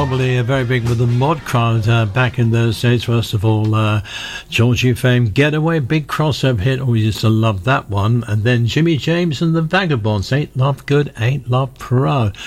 probably very big with the mod crowd back in those days. First of all, Georgie fame, Getaway, big crossover hit. We used to love that one. And then Jimmy James and the Vagabonds, Ain't Love Good, Ain't Love Pro.